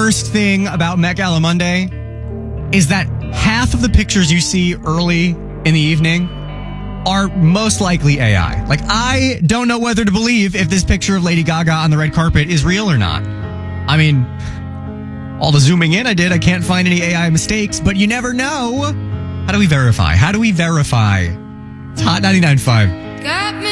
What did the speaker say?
worst thing about Met Gala Monday is that half of the pictures you see early in the evening are most likely AI. Like, I don't know whether to believe if this picture of Lady Gaga on the red carpet is real or not. I mean, all the zooming in I did, I can't find any AI mistakes, but you never know. How do we verify? It's Hot 99.5.